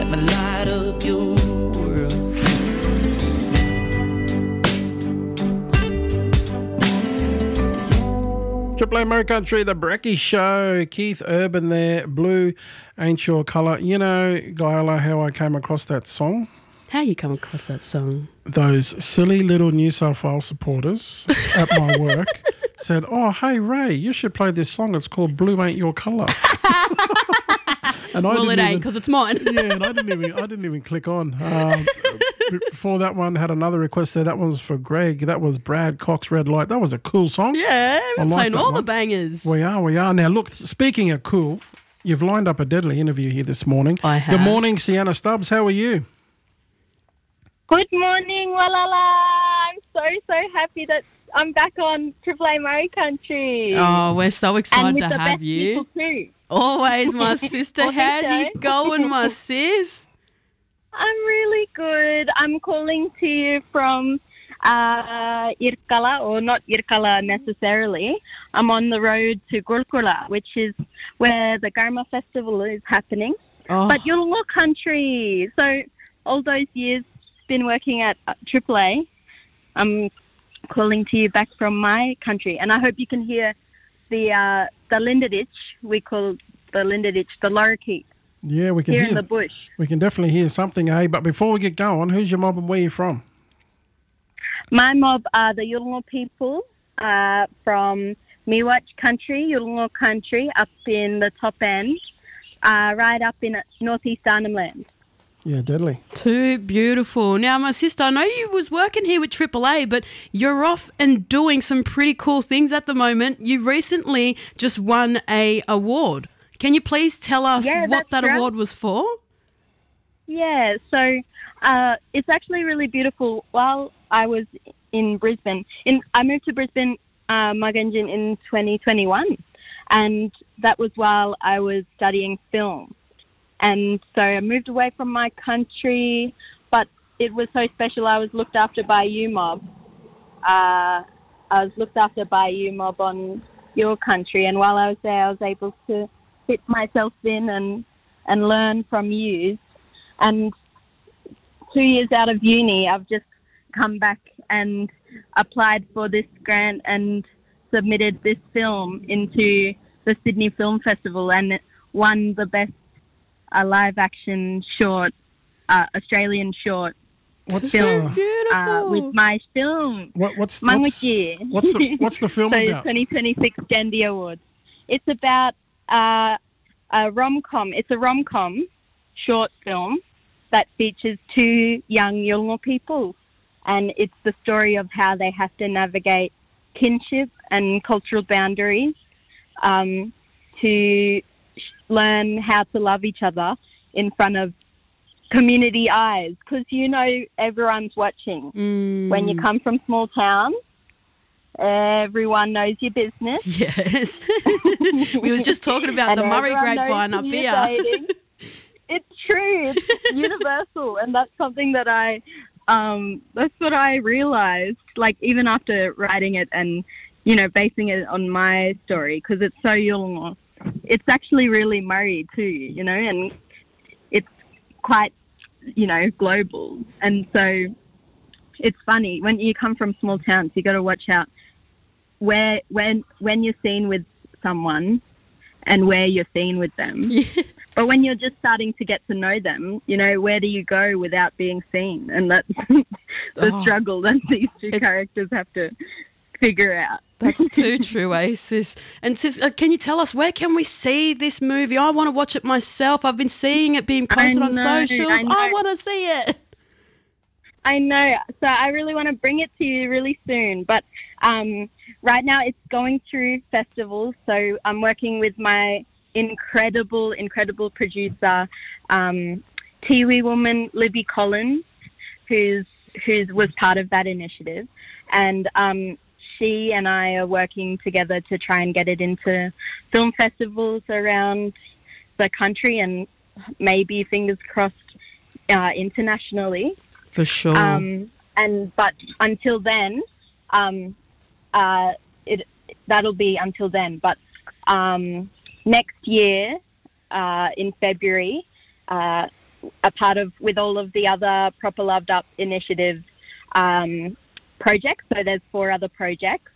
Let me light up your world. Triple A Murray Country, The Brecky Show. Keith Urban there, Blue Ain't Your Colour. You know, Guyla, how I came across that song? How you come across that song? Those silly little New South Wales supporters at my work said, "Oh, hey, Ray, you should play this song. It's called Blue Ain't Your Colour." And Well, it ain't, because it's mine. Yeah, and I didn't even click on. Before that one, had another request there. That one was for Greg. That was Brad Cox, Red Light. That was a cool song. Yeah, we're like playing all that the one. bangers. We are. Now, look, speaking of cool, you've lined up a deadly interview here this morning. I have. Good morning, Sienna Stubbs. How are you? Good morning, Walala. I'm so happy that I'm back on Triple A Murray Country. Oh, we're so and excited with to the have best you. people too. Always, my sister. Well, How thank you you. going, my sis? I'm really good. I'm calling to you from Irkala, or not Irkala necessarily. I'm on the road to Gurkula, which is where the Garma Festival is happening. Oh, But Yolngu Country. So all those years been working at Triple A. I'm calling to you back from my country, and I hope you can hear the Lindaditch. We call the Lindaditch the lorikeet Yeah, we can here hear. in the bush. We can definitely hear something, eh? But before we get going, who's your mob and where you from? My mob are the Yolngu people from Miwach Country, Yolngu Country, up in the top end, right up in northeast Arnhem Land. Yeah, deadly. too beautiful. Now, my sister, I know you was working here with Triple A, but you're off and doing some pretty cool things at the moment. You recently just won a award. Can you please tell us Yeah, what that's that right. award was for? Yeah, so it's actually really beautiful. While I was in Brisbane, I moved to Brisbane, Mugunjin, in 2021, and that was while I was studying film. And so I moved away from my country, but it was so special. I was looked after by UMob. I was looked after by UMob on your country, and while I was there, I was able to fit myself in and learn from you. And 2 years out of uni, I've just come back and applied for this grant and submitted this film into the Sydney Film Festival, and it won the best live-action short, Australian short What's film Beautiful. with my film, what's Manguchi. what's the film So about? 2026 Gandhi Awards. It's about a rom-com. It's a rom-com short film that features two young Yolngu people, and it's the story of how they have to navigate kinship and cultural boundaries to learn how to love each other in front of community eyes, because everyone's watching. When you come from small towns, everyone knows your business. Yes. We was just talking about And the Murray everyone grapevine knows up who here. you're dating. It's true. It's universal, and that's something that that's what I realized. Like, even after writing it and basing it on my story, because it's so Yolngu. It's actually really Murray too, and it's quite global. And so it's funny when you come from small towns, you got to watch out when you're seen with someone and where you're seen with them. Yeah. But when you're just starting to get to know them, where do you go without being seen? And that's the struggle that these two characters have to figure out. That's too true, sis. And sis, can you tell us, where can we see this movie? I want to watch it myself. I've been seeing it being posted on socials. I want to see it. I know. So I really want to bring it to you really soon. But right now it's going through festivals. So I'm working with my incredible producer, Tiwi woman Libby Collins, who was part of that initiative. And she and I are working together to try and get it into film festivals around the country, and maybe, fingers crossed, internationally. For sure. But until then, that'll be until then. But next year, in February, a part of with all of the other Proper Loved Up initiative projects. So there's 4 other projects.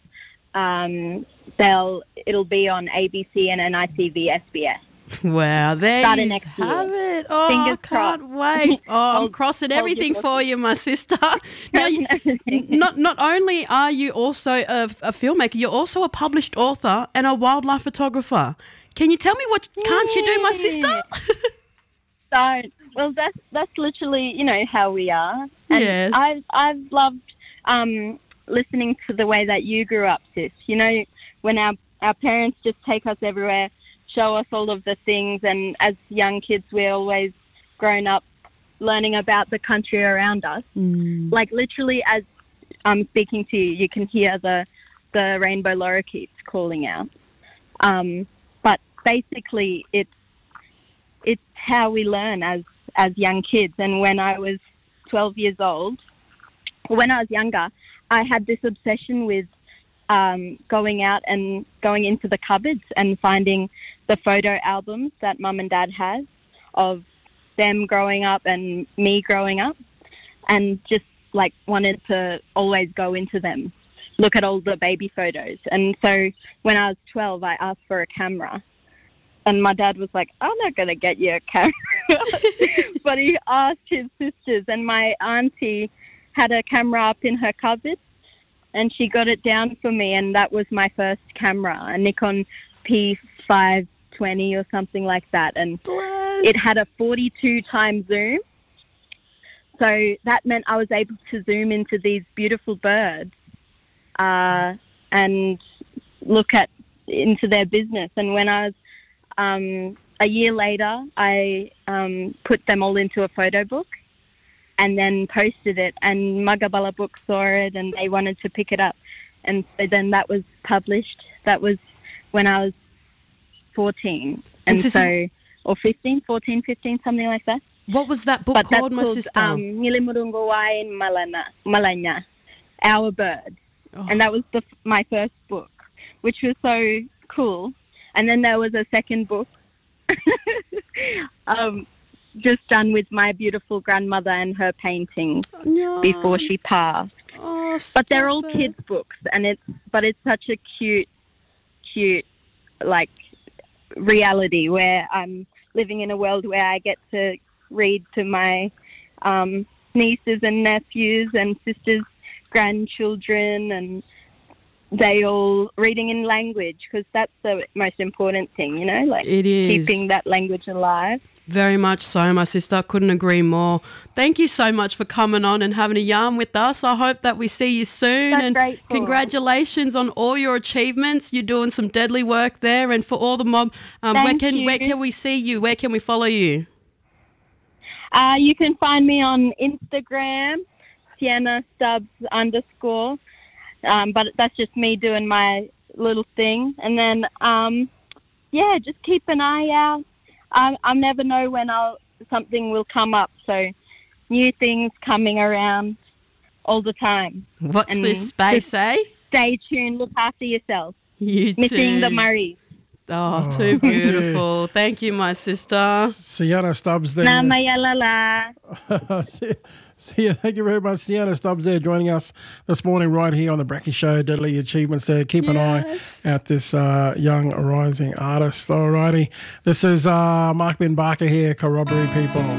It'll be on ABC and NITV SBS. Wow, there Starting you next year. have it. Oh, Fingers I can't crossed. wait. Oh, I'm Hold- crossing hold everything your for you, my sister. Now, not only are you also a filmmaker, you're also a published author and a wildlife photographer. Can you tell me what can't you do, my sister? So, well, that's literally, how we are. And Yes. I've loved listening to the way that you grew up, sis. When our parents just take us everywhere, show us all of the things, and as young kids, we're always grown up learning about the country around us. Like literally, as I'm speaking to you, you can hear the rainbow lorikeets calling out. But basically, it's how we learn as young kids. And when I was 12 years old, when I was younger, I had this obsession with going out and going into the cupboards and finding the photo albums that Mum and Dad has of them growing up and me growing up, and just like wanted to always go into them, look at all the baby photos. And so when I was 12, I asked for a camera, and my dad was like, "I'm not going to get you a camera." But he asked his sisters, and my auntie had a camera up in her cupboard, and she got it down for me, and that was my first camera, a Nikon P520 or something like that, and it had a 42 times zoom. So that meant I was able to zoom into these beautiful birds and look into their business. And when I was a year later, I put them all into a photo book and then posted it, and Magabala Books saw it and they wanted to pick it up. And so then that was published. That was when I was 14. And or 15, 14, 15, something like that. What was that book called, my sister? Nilimurungu Wain Malanya, Our Bird. Oh. And that was my first book, which was so cool. And then there was a second book just done with my beautiful grandmother and her paintings No. before she passed. Oh, But they're all stop it. kids' books, and it's such a cute, like, reality where I'm living in a world where I get to read to my nieces and nephews and sisters' grandchildren, and they all reading in language, because that's the most important thing, like It is. keeping that language alive. Very much so, my sister. Couldn't agree more. Thank you so much for coming on and having a yarn with us. I hope that we see you soon. That's and grateful. congratulations on all your achievements. You're doing some deadly work there. And for all the mob, where Thank can you. we see you? Where can we follow you? You can find me on Instagram, Sienna Stubbs _. But that's just me doing my little thing. And then, just keep an eye out. I never know when something will come up. So new things coming around all the time. Watch And this space, just eh? Stay tuned. Look after yourself. You Missing the too. Murrays. Oh, too thank you. beautiful. Thank you, my sister. Sienna Stubbs there. Namayalala. Thank you very much, Sienna Stubbs there joining us this morning right here on the Bracky Show. Deadly Achievements there. Keep an eye Yes. at this young rising artist. Alrighty. This is Mark Ben Barker here, Corroboree people.